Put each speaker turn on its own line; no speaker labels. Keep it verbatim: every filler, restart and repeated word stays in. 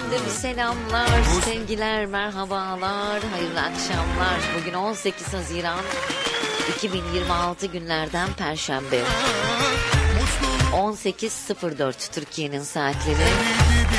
efendim, selamlar, sevgiler, merhabalar, hayırlı akşamlar. Bugün on sekiz Haziran iki bin yirmi altı günlerden Perşembe. on sekiz sıfır dört Türkiye'nin saatleri.